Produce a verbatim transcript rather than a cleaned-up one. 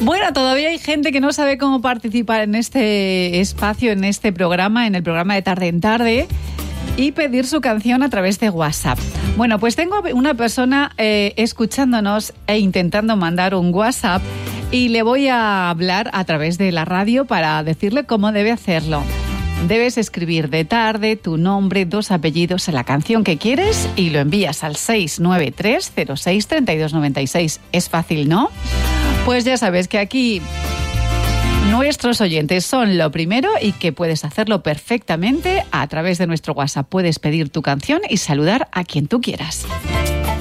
Bueno, todavía hay gente que no sabe cómo participar en este espacio, en este programa, en el programa de Tarde en Tarde, y pedir su canción a través de WhatsApp. Bueno, pues tengo una persona eh, escuchándonos e intentando mandar un WhatsApp y le voy a hablar a través de la radio para decirle cómo debe hacerlo. Debes escribir de tarde tu nombre, dos apellidos en la canción que quieres y lo envías al seis nueve tres cero seis tres dos nueve seis. Es fácil, ¿no? Pues ya sabes que aquí nuestros oyentes son lo primero y que puedes hacerlo perfectamente a través de nuestro WhatsApp. Puedes pedir tu canción y saludar a quien tú quieras.